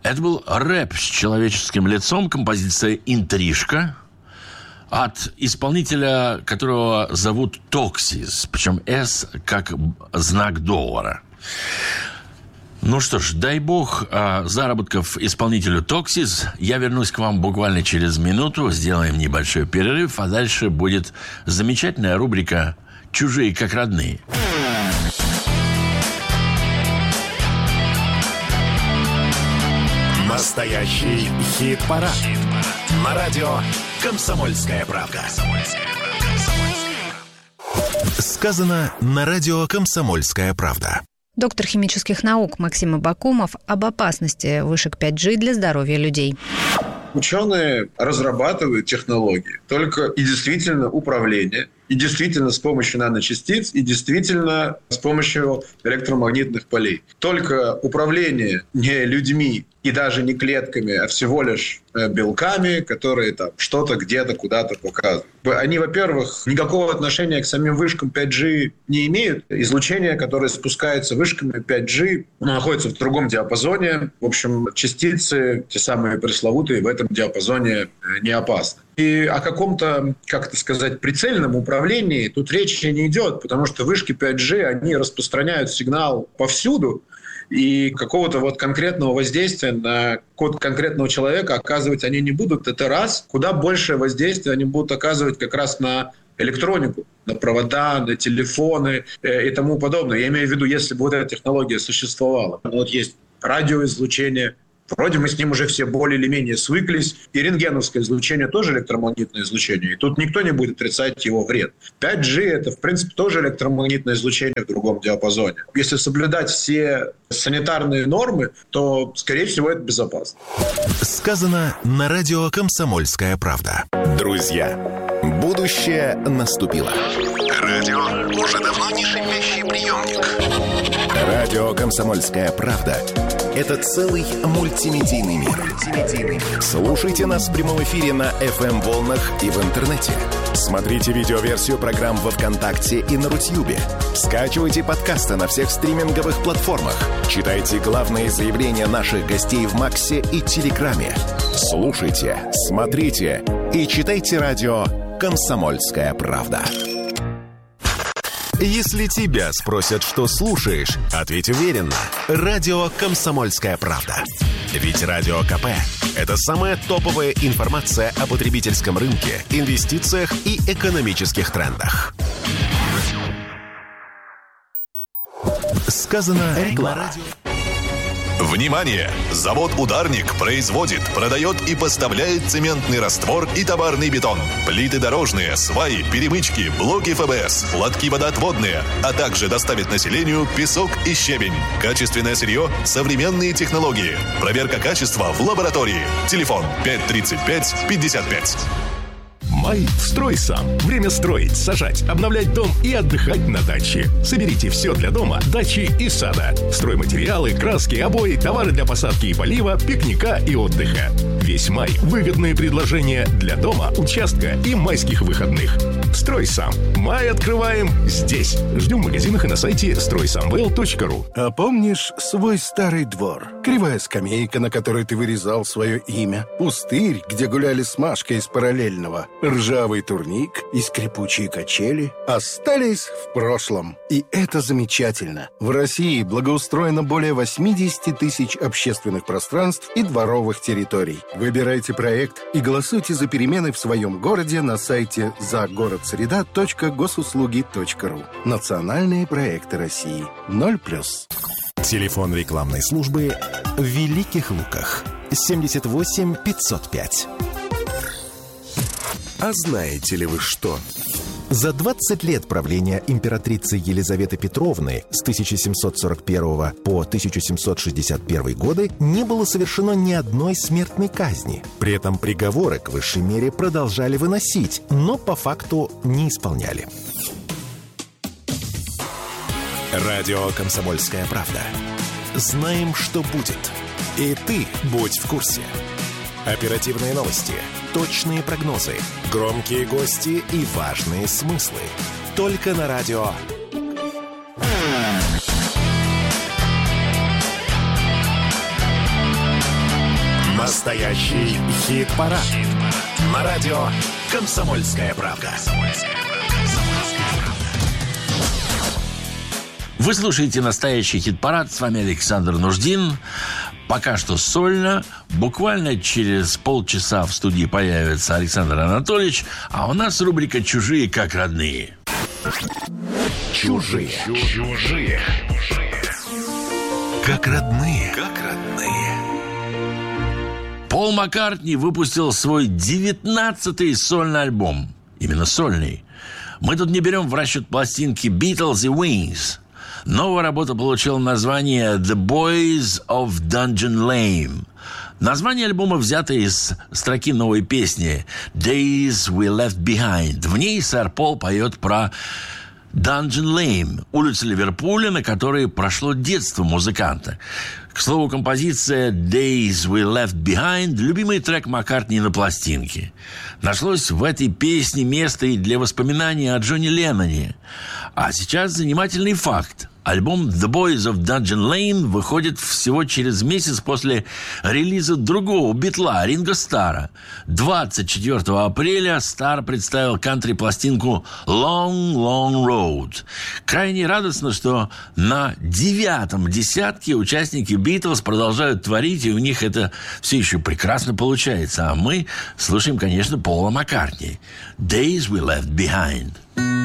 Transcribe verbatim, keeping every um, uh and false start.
Это был рэп с человеческим лицом, композиция «Интрижка» от исполнителя, которого зовут Токсис, причем «С» как знак доллара. Ну что ж, дай бог а, заработков исполнителю Токсис. Я вернусь к вам буквально через минуту, сделаем небольшой перерыв, а дальше будет замечательная рубрика «Чужие как родные». Настоящий хит-парад. Хит-парад. На радио «Комсомольская правда». Сказано на радио «Комсомольская правда». Доктор химических наук Максим Абакумов об опасности вышек пять джи для здоровья людей. Ученые разрабатывают технологии только и действительно управление, и действительно с помощью наночастиц, и действительно с помощью электромагнитных полей. Только управление не людьми и даже не клетками, а всего лишь белками, которые там что-то где-то куда-то показывают. Они, во-первых, никакого отношения к самим вышкам пять джи не имеют. Излучение, которое спускается вышками пять джи, находится в другом диапазоне. В общем, частицы, те самые пресловутые, в этом диапазоне не опасны. И о каком-то, как это сказать, прицельном управлении тут речи не идет, потому что вышки пять джи, они распространяют сигнал повсюду, и какого-то вот конкретного воздействия на код конкретного человека оказывать они не будут. Это раз. Куда большее воздействие они будут оказывать как раз на электронику, на провода, на телефоны и тому подобное. Я имею в виду, если бы вот эта технология существовала. Вот есть радиоизлучение. Вроде мы с ним уже все более или менее свыклись. И рентгеновское излучение тоже электромагнитное излучение. И тут никто не будет отрицать его вред. пять джи – это, в принципе, тоже электромагнитное излучение в другом диапазоне. Если соблюдать все санитарные нормы, то, скорее всего, это безопасно. Сказано на радио «Комсомольская правда». Друзья, будущее наступило. Радио уже давно не шипящий приемник. Радио «Комсомольская правда» — это целый мультимедийный мир. Слушайте нас в прямом эфире на эф эм-волнах и в интернете. Смотрите видеоверсию программ во ВКонтакте и на Рутьюбе. Скачивайте подкасты на всех стриминговых платформах. Читайте главные заявления наших гостей в Максе и Телеграме. Слушайте, смотрите и читайте радио «Комсомольская правда». Если тебя спросят, что слушаешь, ответь уверенно. Радио «Комсомольская правда». Ведь Радио КП – это самая топовая информация о потребительском рынке, инвестициях и экономических трендах. Сказано реклама. Внимание! Завод «Ударник» производит, продает и поставляет цементный раствор и товарный бетон, плиты дорожные, сваи, перемычки, блоки эф бэ эс, лотки водоотводные, а также доставит населению песок и щебень. Качественное сырье, современные технологии. Проверка качества в лаборатории. Телефон пять тридцать пять пятьдесят пять. Май в «Строй сам». Время строить, сажать, обновлять дом и отдыхать на даче. Соберите все для дома, дачи и сада. Стройматериалы, краски, обои, товары для посадки и полива, пикника и отдыха. Весь май выгодные предложения для дома, участка и майских выходных. «Строй сам». Май открываем здесь. Ждем в магазинах и на сайте строй сам вэ эл точка ру. А помнишь свой старый двор? Кривая скамейка, на которой ты вырезал свое имя. Пустырь, где гуляли с Машкой из параллельного. Ржавый турник и скрипучие качели остались в прошлом. И это замечательно. В России благоустроено более восемьдесят тысяч общественных пространств и дворовых территорий. Выбирайте проект и голосуйте за перемены в своем городе на сайте загородсреда точка госуслуги точка ру. Национальные проекты России. ноль плюс. Телефон рекламной службы в Великих Луках. семьдесят восемь пятьсот пять. А знаете ли вы что? За двадцать лет правления императрицы Елизаветы Петровны с тысяча семьсот сорок первого по тысяча семьсот шестьдесят первый годы не было совершено ни одной смертной казни. При этом приговоры к высшей мере продолжали выносить, но по факту не исполняли. Радио «Комсомольская правда». Знаем, что будет. И ты будь в курсе. Оперативные новости, точные прогнозы, громкие гости и важные смыслы. Только на радио Настоящий хит-парад. Хит-парад. На радио «Комсомольская правда». Вы слушаете настоящий хит-парад. С вами Александр Нуждин. Пока что сольно. Буквально через полчаса в студии появится Александр Анатольевич. А у нас рубрика «Чужие как родные». Чужие. Чужие. Как родные. Как родные. Пол Маккартни выпустил свой девятнадцатый сольный альбом. Именно сольный. Мы тут не берем в расчет пластинки Beatles и Wings. Новая работа получила название «The Boys of Dungeon Lane». Название альбома взято из строки новой песни «Days We Left Behind». В ней сэр Пол поет про Dungeon Lane, улицу Ливерпуля, на которой прошло детство музыканта. К слову, композиция «Days We Left Behind» – любимый трек Маккартни на пластинке. Нашлось в этой песне место и для воспоминаний о Джонни Ленноне. А сейчас занимательный факт. Альбом «The Boys of Dungeon Lane» выходит всего через месяц после релиза другого битла Ринго Старра. двадцать четвёртого апреля Старр представил кантри-пластинку «Long, Long Road». Крайне радостно, что на девятом десятке участники «Битлз» продолжают творить, и у них это все еще прекрасно получается. А мы слушаем, конечно, Пола Маккартни. «Days We Left Behind».